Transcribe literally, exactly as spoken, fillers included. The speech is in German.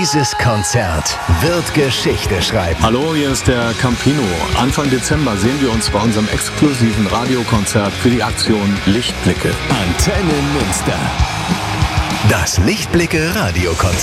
Dieses Konzert wird Geschichte schreiben. Hallo, hier ist der Campino. Anfang Dezember sehen wir uns bei unserem exklusiven Radiokonzert für die Aktion Lichtblicke. Antenne Münster. Das Lichtblicke Radiokonzert.